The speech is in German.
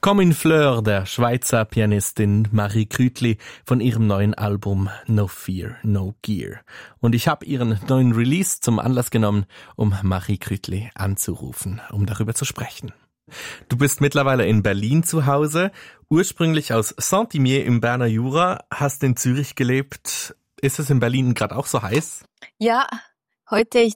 Comme une Fleur der Schweizer Pianistin Marie Krütli von ihrem neuen Album No Fear, No Gear. Und ich habe ihren neuen Release zum Anlass genommen, um Marie Krütli anzurufen, um darüber zu sprechen. Du bist mittlerweile in Berlin zu Hause, ursprünglich aus Saint-Imier im Berner Jura, hast in Zürich gelebt. Ist es in Berlin gerade auch so heiß? Ja, heute